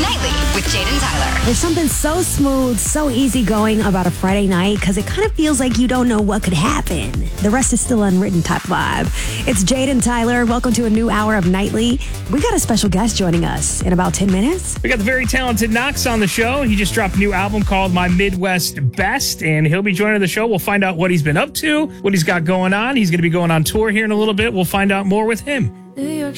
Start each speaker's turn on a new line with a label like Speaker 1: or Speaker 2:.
Speaker 1: Nightly with Jaden Tyler.
Speaker 2: There's something so smooth, so easygoing about a Friday night because it kind of feels like you don't know what could happen. The rest is still unwritten type vibe. It's Jaden Tyler. Welcome to a new hour of Nightly. We got a special guest joining us in about 10 minutes.
Speaker 3: We got the very talented Knox on the show. He just dropped a new album called My Midwest Best, and he'll be joining the show. We'll find out what he's been up to, what he's got going on. He's going to be going on tour here in a little bit. We'll find out more with him.
Speaker 4: New York